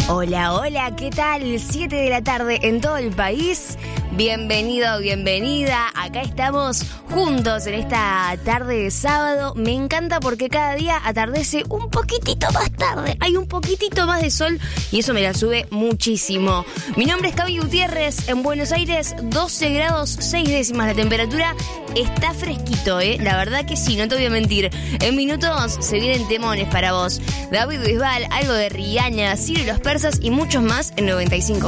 Hola, hola, ¿qué tal? 7 de la tarde en todo el país. Bienvenido, bienvenida. Acá estamos juntos en esta tarde de sábado. Me encanta porque cada día atardece un poquitito más tarde. Hay un poquitito más de sol y eso me la sube muchísimo. Mi nombre es Gaby Gutiérrez. En Buenos Aires, 12 grados 6 décimas la temperatura. Está fresquito, La verdad que sí, no te voy a mentir. En minutos se vienen temones para vos. David Bisbal, algo de Rihanna, Ciro y los Persas y muchos más en 95.